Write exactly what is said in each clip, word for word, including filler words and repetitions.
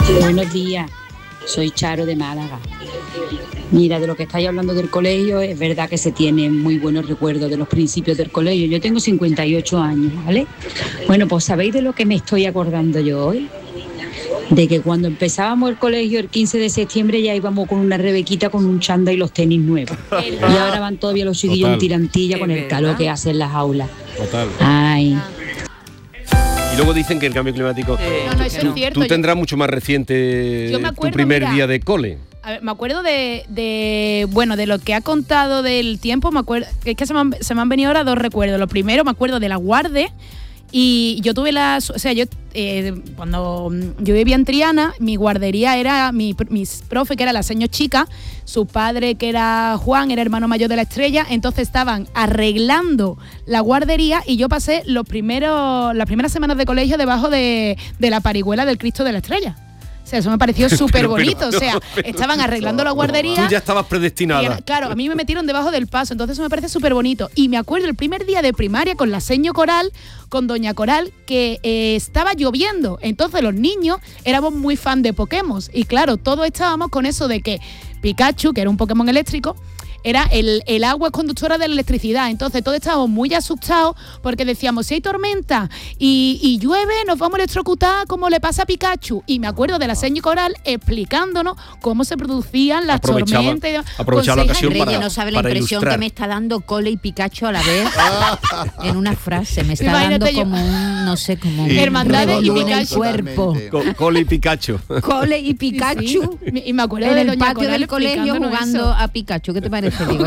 Buenos días, soy Charo de Málaga. Mira, de lo que estáis hablando del colegio, es verdad que se tienen muy buenos recuerdos de los principios del colegio. Yo tengo cincuenta y ocho años, ¿vale? Bueno, pues ¿sabéis de lo que me estoy acordando yo hoy? De que cuando empezábamos el colegio el quince de septiembre ya íbamos con una rebequita con un chándal y los tenis nuevos. Y ahora van todavía los chiquillos en tirantilla con el calor que hace en las aulas. Total. Ay. Y luego dicen que el cambio climático... Eh, no, no, eso es cierto. Tú tendrás mucho más reciente Yo me acuerdo, tu primer mira, día de cole. A ver, me acuerdo de, de, bueno, de lo que ha contado del tiempo, me acuerdo, es que se me, han, se me han venido ahora dos recuerdos. Lo primero, me acuerdo de la Guarde, y yo tuve la, o sea, yo eh, cuando yo vivía en Triana, mi guardería era, mi, mis profe, que era la señor Chica, su padre, que era Juan, era hermano mayor de la Estrella, entonces estaban arreglando la guardería y yo pasé los primeros, las primeras semanas de colegio debajo de, de la parihuela del Cristo de la Estrella. O sea, eso me pareció súper bonito. O sea, pero, estaban arreglando la guardería. Tú ya estabas predestinada. Era, claro, a mí me metieron debajo del paso, entonces eso me parece súper bonito. Y me acuerdo el primer día de primaria con la seño Coral, con doña Coral, que eh, estaba lloviendo. Entonces los niños éramos muy fan de Pokémon. Y claro, todos estábamos con eso de que Pikachu, que era un Pokémon eléctrico, era el, el agua conductora de la electricidad. Entonces todos estábamos muy asustados porque decíamos, si hay tormenta y, y llueve, nos vamos a electrocutar como le pasa a Pikachu. Y me acuerdo de la señora Coral explicándonos cómo se producían las aprovechaba, tormentas. Aprovechaba la ocasión para, no sabe la impresión ilustrar. Que me está dando Cole y Pikachu a la vez en una frase. Me está Imagínate dando yo. como un, no sé, como Sí. un Hermandades y revolú en el Pikachu. cuerpo. Co- Cole y Pikachu. Cole y Pikachu. Sí, sí. Y me acuerdo En de el doña patio Coral del colegio explicándonos jugando eso. a Pikachu. ¿Qué te parece? Digo,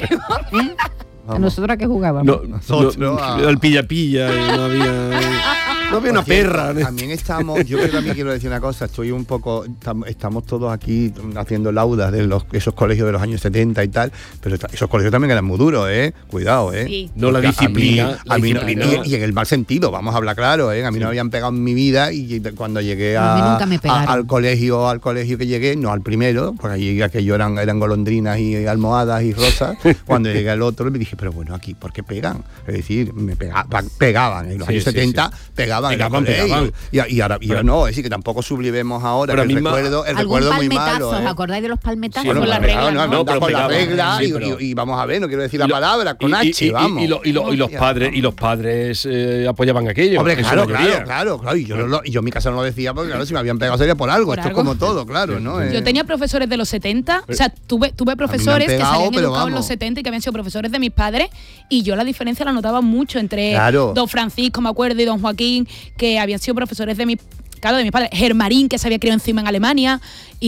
¿eh? ¿A nosotros a qué jugábamos? No, Nosotros no, a- al pilla-pilla, y no había, no había una Por cierto, perra. También estamos, yo creo que también quiero decir una cosa, estoy un poco, tam- estamos todos aquí haciendo laudas de los, esos colegios de los años setenta y tal, pero esta- esos colegios también eran muy duros, ¿eh? Cuidado, ¿eh? Sí. No, la Porque a disciplina, mí- la a mí no- disciplina. y, y en el mal sentido, vamos a hablar claro, ¿eh? A mí no me habían pegado en mi vida y cuando llegué A mí a, nunca me pegaron. a- al colegio, al colegio que llegué, no al primero, porque allí aquello eran, eran golondrinas y almohadas y rosas, cuando llegué al otro me dije, pero bueno, aquí, ¿por qué pegan? Es decir, me pega- pegaban, en los Sí, años sí, setenta sí. pegaban, en el Pegaban, colegio. pegaban. Y, y ahora y ahora no, es decir, que tampoco sublimemos ahora, Pero que el misma- recuerdo, el ¿Algún recuerdo muy palmetazo? malo. ¿Os ¿eh? acordáis de los palmetazos? Sí, Bueno, con la pues, regla, claro, ¿no? no, No, pero con la pegaban, regla sí, y, pero- y- y vamos a ver, no quiero decir la Y lo- palabra, con y- H, y- y- vamos. Y, lo- y lo- y los padres y los padres eh, apoyaban aquello. Hombre, en su claro, mayoría. claro, claro, claro. Y yo, no lo- y yo en mi casa no lo decía porque, claro, si me habían pegado sería por algo. Por Esto algo. es como todo, claro, ¿no? Yo Eh, tenía profesores de los setenta, o sea, tuve, tuve profesores que pegado, se habían pero educado en vamos. los setenta y que habían sido profesores de mis padres, y yo la diferencia la notaba mucho entre Claro. don Francisco, me acuerdo, y don Joaquín, que habían sido profesores de mis, claro, de mis padres, Germarín, que se había criado encima en Alemania,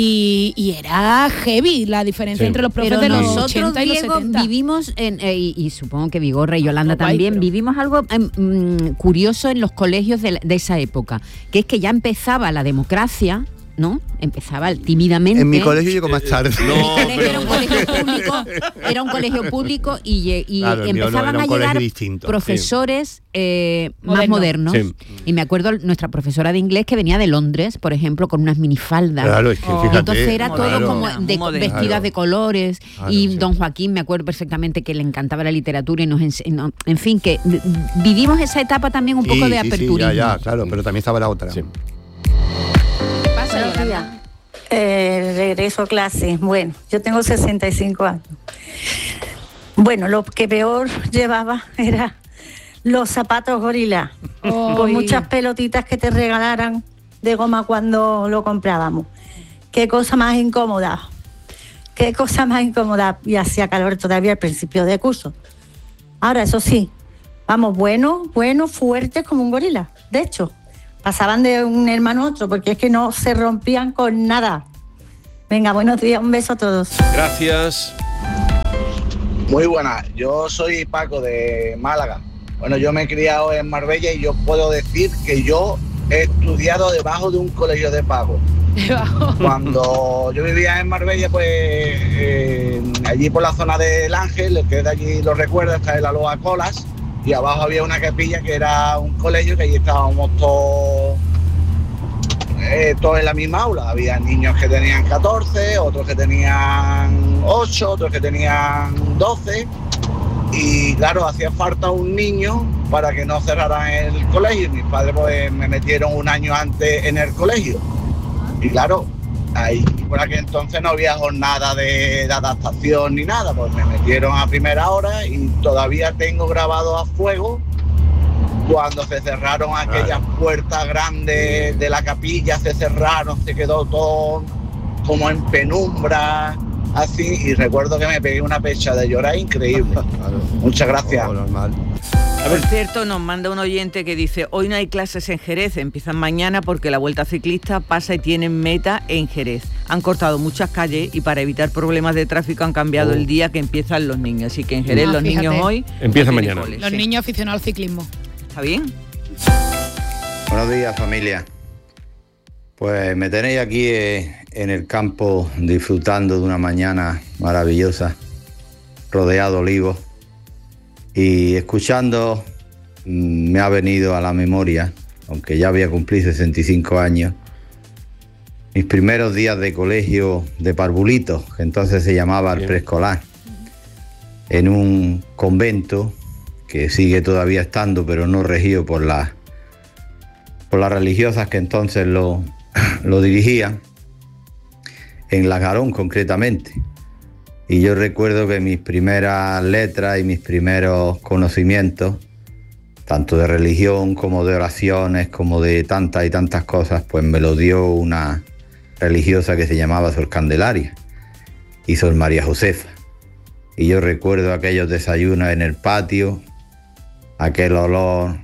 y, y era heavy la diferencia Sí. entre los profes Pero de los nosotros, ochenta y los Diego, setenta. vivimos, en, eh, y, y supongo que Vigorra y Yolanda No, guay, también, pero- vivimos algo eh, mm, curioso en los colegios de, la- de esa época, que es que ya empezaba la democracia, ¿no? Empezaba tímidamente. en mi colegio llegó más tarde. no, Mi colegio pero- era un colegio público, era un colegio público y, lle- y Claro, el mío no, empezaban era un a colegio llegar distinto, profesores eh, más Moderno. modernos. Sí. Y me acuerdo nuestra profesora de inglés que venía de Londres, por ejemplo, con unas minifaldas. Claro, es que Oh. fíjate. Entonces era todo claro. como Muy de, moderno. vestidas Claro. de colores. Claro, y sí. don Joaquín, me acuerdo perfectamente que le encantaba la literatura y nos enseñó. En fin, que v- vivimos esa etapa también un Sí, poco de sí, sí, aperturismo. ya, ya, claro, pero también estaba la otra. Sí. ¿Qué pasa, Buenos Yolanda? días. Eh, regreso a clase. Bueno, yo tengo sesenta y cinco años. Bueno, lo que peor llevaba era los zapatos gorila, con Ay. muchas pelotitas que te regalaran de goma cuando lo comprábamos. Qué cosa más incómoda. Qué cosa más incómoda. Y hacía calor todavía al principio de curso. Ahora, eso sí, vamos, buenos, buenos, fuertes como un gorila. De hecho, pasaban de un hermano a otro porque es que no se rompían con nada. Venga, buenos días, un beso a todos. Gracias. Muy buenas, yo soy Paco de Málaga. Bueno, yo me he criado en Marbella y yo puedo decir que yo he estudiado debajo de un colegio de pago. Debajo. Cuando yo vivía en Marbella, pues eh, allí por la zona del Ángel, el que es de allí lo recuerda, está en la Loa Colas, y abajo había una capilla que era un colegio que allí estábamos todos, eh, todos en la misma aula. Había niños que tenían catorce, otros que tenían ocho, otros que tenían doce. Y claro, hacía falta un niño para que no cerraran el colegio. Mis padres pues me metieron un año antes en el colegio. Y claro, ahí por aquel entonces no había jornada de, de adaptación ni nada, pues me metieron a primera hora y todavía tengo grabado a fuego cuando se cerraron aquellas puertas grandes de la capilla, se cerraron, se quedó todo como en penumbra, así, y recuerdo que me pegué una pecha de llorar increíble. Claro. Muchas gracias. Oh, normal. Por cierto, nos manda un oyente que dice: hoy no hay clases en Jerez, empiezan mañana porque la Vuelta Ciclista pasa y tienen meta en Jerez. Han cortado muchas calles y para evitar problemas de tráfico han cambiado oh. el día que empiezan los niños. Así que en Jerez ah, los fíjate. niños hoy empiezan mañana. Cole, los sí. niños aficionados al ciclismo. ¿Está bien? Buenos días, familia. Pues me tenéis aquí eh, en el campo disfrutando de una mañana maravillosa, rodeado de olivos, y escuchando mmm, me ha venido a la memoria, aunque ya había cumplido sesenta y cinco años, mis primeros días de colegio de parvulitos, que entonces se llamaba el preescolar, en un convento que sigue todavía estando, pero no regido por las por las religiosas que entonces lo, lo dirigían, en Lanjarón concretamente. Y yo recuerdo que mis primeras letras y mis primeros conocimientos, tanto de religión como de oraciones, como de tantas y tantas cosas, pues me lo dio una religiosa que se llamaba Sor Candelaria y Sor María Josefa. Y yo recuerdo aquellos desayunos en el patio, aquel olor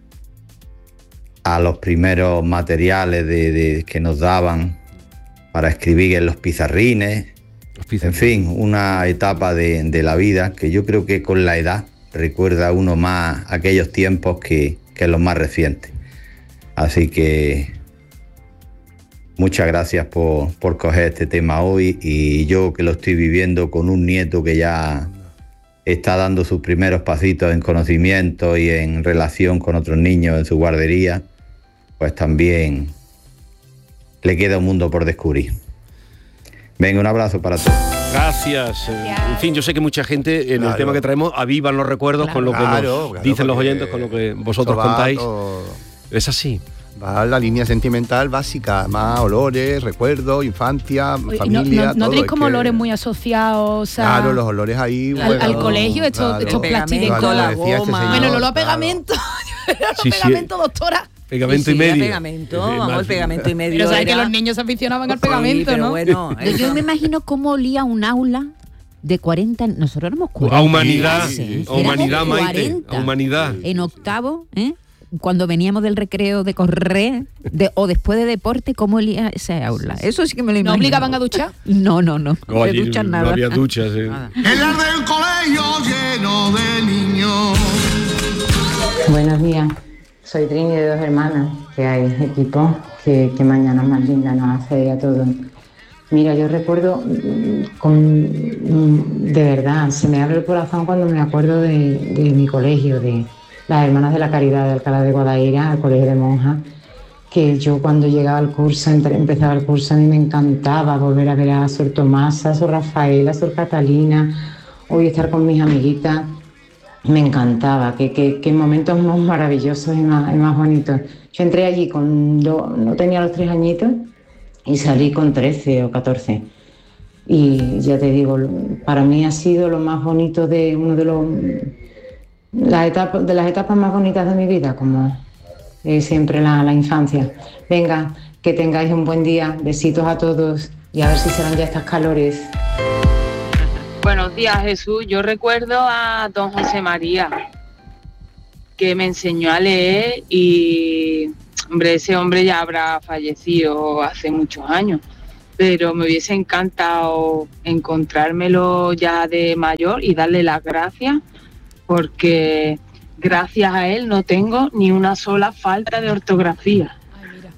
a los primeros materiales de, de, que nos daban para escribir en los pizarrines. Los pizarrines. En fin, una etapa de, de la vida que yo creo que con la edad recuerda uno más aquellos tiempos que, que los más recientes. Así que muchas gracias por, por coger este tema hoy, y yo que lo estoy viviendo con un nieto que ya está dando sus primeros pasitos en conocimiento y en relación con otros niños en su guardería, pues también le queda un mundo por descubrir. Venga, un abrazo para todos. Gracias. Gracias. En fin, yo sé que mucha gente en claro. el tema que traemos avivan los recuerdos claro. con lo que claro, nos claro, dicen los oyentes, con lo que vosotros contáis. Todo... Es así. Va la línea sentimental básica, más olores, recuerdos, infancia, Oye, familia. No, no, no tenéis como que... olores muy asociados a... Claro, los olores ahí. Al, bueno, al colegio, estos claro. estos plásticos. La goma. Bueno, el olor a pegamento. Claro. sí, pegamento, sí. doctora. Pegamento sí, y medio. Pegamento, vamos, el pegamento y medio. Pero sabes era... que los niños se aficionaban al pegamento, sí, pero ¿no? Bueno, eso... Yo me imagino cómo olía un aula de cuarenta, nosotros éramos cuarenta. A humanidad, sí, a humanidad, Maite, a humanidad. En octavo, ¿eh? Cuando veníamos del recreo de correr de, o después de deporte, ¿cómo olía esa aula? Eso sí que me lo imagino. ¿No obligaban a duchar? No, no, no. No, allí, duchan nada. No había duchas. Sí. Nada. El del colegio lleno de niños. Buenos días. Soy Trini de Dos Hermanas, que hay equipos que, que mañana más linda nos hace a todos. Mira, yo recuerdo, con, de verdad, se me abre el corazón cuando me acuerdo de, de mi colegio, de las Hermanas de la Caridad de Alcalá de Guadaira, al colegio de monjas, que yo cuando llegaba al curso, empezaba el curso, a mí me encantaba volver a ver a Sor Tomasa, a Sor Rafaela, a Sor Catalina, hoy estar con mis amiguitas, me encantaba, que, que, que momentos más maravillosos y más, y más bonitos. Yo entré allí con, do, no tenía los tres añitos y salí con trece o catorce. Y ya te digo, para mí ha sido lo más bonito de uno de los... La etapa, de las etapas más bonitas de mi vida, como eh, siempre la, la infancia. Venga, que tengáis un buen día, besitos a todos y a ver si serán ya estas calores. Buenos días, Jesús. Yo recuerdo a don José María, que me enseñó a leer y, hombre, ese hombre ya habrá fallecido hace muchos años, pero me hubiese encantado encontrármelo ya de mayor y darle las gracias, porque gracias a él no tengo ni una sola falta de ortografía. Ay, mira.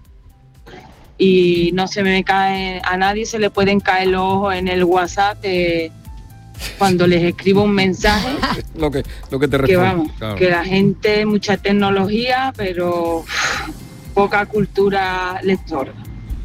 Y no se me cae, a nadie se le pueden caer los ojos en el WhatsApp eh, cuando les escribo un mensaje. lo que lo que te responde. Que vamos, claro. Que la gente, mucha tecnología, pero poca cultura lectora.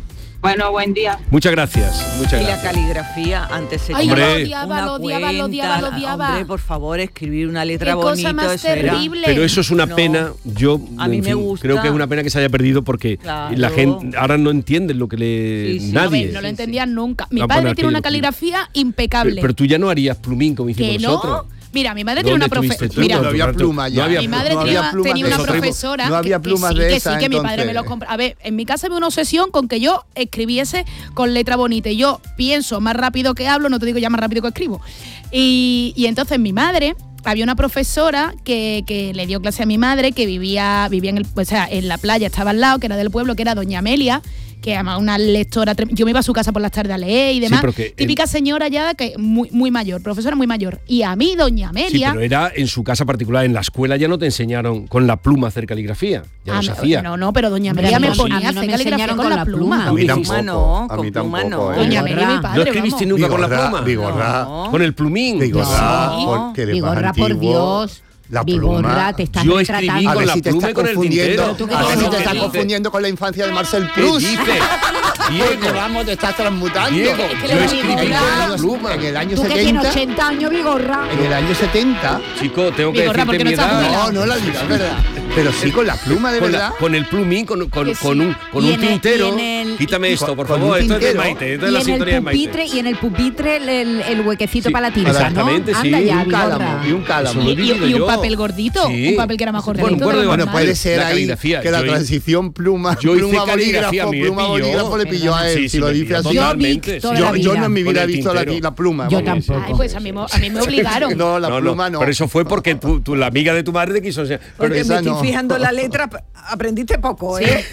Bueno, buen día. Muchas gracias, muchas y gracias. la caligrafía antes se Ay, Hombre. lo odiaba, lo odiaba, lo odiaba, lo odiaba. Hombre, por favor, escribir una letra Qué cosa bonita, más eso era. terrible. Pero eso es una No. pena. Yo A mí en me fin, gusta. creo que es una pena que se haya perdido porque Claro. la gente ahora no entiende lo que le Sí, sí. A nadie. ver, no lo entendían nunca. Mi No, padre poner tiene una aquello, caligrafía impecable. Pero, pero tú ya no harías plumín como hicimos que nosotros. no. Mira, mi madre tiene una ¿Dónde estuviste profesora. tú? Mira, No había pluma ya. No había mi madre no tenía, había plumas tenía de una esas. profesora No había que- plumas que, sí, de que esas, sí, que mi padre entonces. me los compra. A ver, en mi casa había una obsesión con que yo escribiese con letra bonita. Y yo pienso más rápido que hablo, no te digo ya más rápido que escribo. Y, y entonces mi madre, había una profesora que, que le dio clase a mi madre, que vivía, vivía en, el, o sea, en la playa, estaba al lado, que era del pueblo, que era doña Amelia, que además una lectora, trem- yo me iba a su casa por las tardes a leer y demás, pero que típica en- señora ya que muy, muy mayor, profesora muy mayor. Y a mí, doña Sí, Amelia... pero era en su casa particular. En la escuela ya no te enseñaron con la pluma hacer caligrafía. Ya Ah, no se no, hacía. No, no, pero doña Hombre, Amelia a mí me no- ponía a mí a no hacer me caligrafía enseñaron con con la la pluma. pluma. A mí Con tampoco. pluma no, a con mí pluma tampoco. no. ¿eh? Doña Amelia y mi padre, ¿No escribiste vamos. nunca con la Vigorra, pluma? Vigorra. No. Con el plumín. Vigorra, No. porque eres más Vigorra, por antiguo. Dios. La Vigorra, pluma. te estás Yo escribí retratando. A con ver la si te pluma estás y con el confundiendo. tintero. ¿Tú qué A ver si dices? te estás ¿Qué confundiendo con la infancia de Marcel ¿Qué Proust. dices? Porque Diego, vamos, te estás transmutando. Diego, Es que yo le escribí Vigorra. con la pluma. En el año Tú que tienes setenta. ochenta años, Vigorra. En el año setenta. Chico, tengo que Vigorra, decirte ¿por qué mi no estás edad. jubilado? No, no la digas, ¿verdad? Pero sí con la pluma, de Con, la- verdad. con el plumín, con, con, Que sí. con un, con Y un en el- tintero. y en el- Quítame esto, con- por con favor. un Esto es de tintero. Maite. Esto es Y la en, sintonía de el Maite. pupitre, y en el pupitre el, el, el huequecito Sí, para la tinta, exactamente, ¿no? sí. Anda Y ya, un Vigorra. cálamo, y un cálamo. Eso lo he Y, y- vivido y un yo. papel gordito, Sí. un papel que era más Bueno, gordito. un de lo borde- Bueno, normal. puede ser La ahí caligrafía, que la yo hi- transición pluma, yo hice pluma caligrafía, a bolígrafo, mí me pluma pilló. bolígrafo le pilló a él, Sí, si sí, lo me dice pilló así. totalmente, Yo, sí. toda Yo, la yo vida. no en mi Con vida he el visto la, tintero. la pluma. Yo vamos. tampoco. Ay, pues a mí, me- a mí me obligaron. No, la pluma no. Pero eso fue porque tú, tú, la amiga de tu madre te quiso enseñar. Pero Porque esa me estoy no. fijando en la letra, aprendiste poco, ¿eh?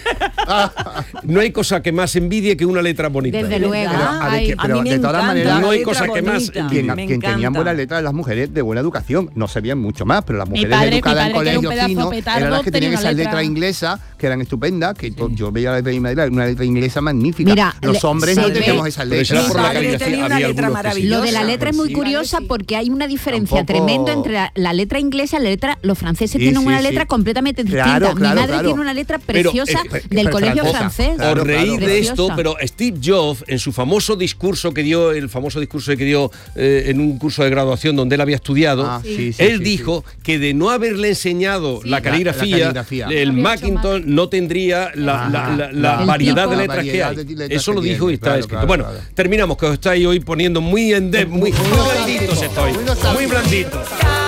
no hay cosa que más envidie que una letra bonita. Desde luego. Pero, a ver, Ay, que- a pero mí me de todas encanta maneras, la no hay letra cosa que más bonita. quien, Me quien tenían encanta. buena letra de las mujeres de buena educación, no sabían mucho más, pero las Mi mujeres padre- mi educadas en padre, que era un colegios pedazo finos petardo, eran las que tenía tenían una esas letra- letras inglesas que eran estupendas, que to- yo veía la letra inglesa, una letra inglesa magnífica. Mira, los le- hombres se no ve- teníamos esas Pero eso era letras. por la padre caligrafía. tenía una Había letra algunos que sí. maravillosa. Lo de la letra es muy Sí. curiosa porque hay una diferencia Tampoco- tremenda entre la, la letra inglesa y la letra. Los franceses Sí, tienen sí, una sí. letra completamente Claro, distinta. claro, Mi madre claro. tiene una letra Pero, preciosa eh, pe- del pe- colegio francesa. francés. Claro, Os reís claro. de esto, Preciosa. pero Steve Jobs, en su famoso discurso que dio, el famoso discurso que dio eh, en un curso de graduación donde él había estudiado, Ah, sí, sí, él sí, dijo que de no haberle enseñado Sí. la La- caligrafía, la caligrafía. el Habría Macintosh no tendría la, Ajá. la- la- la El variedad tipo. de La letras que variedad hay. de letras Eso que lo dijo y tiene, está claro, escrito. claro, bueno, claro. terminamos, que os estáis hoy poniendo muy en de, muy, muy blanditos estoy, muy blanditos.